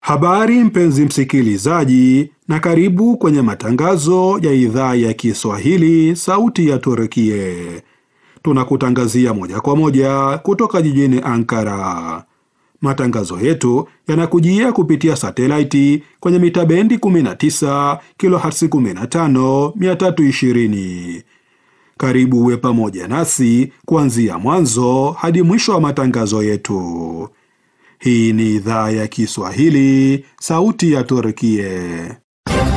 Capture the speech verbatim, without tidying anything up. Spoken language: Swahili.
Habari mpenzi msikilizaji, na karibu kwenye matangazo ya idhaa ya Kiswahili sauti ya Turkie. Tunakutangazia moja kwa moja kutoka jijini Ankara. Matangazo yetu yanakujia kupitia satelaiti kwenye mita bendi kumi na tisa kilohertz kumi na tano mia tatu ishirini. Karibu uwe pamoja nasi kuanzia mwanzo hadi mwisho wa matangazo yetu. Hii ni idhaa ya Kiswahili, sauti ya Turkie.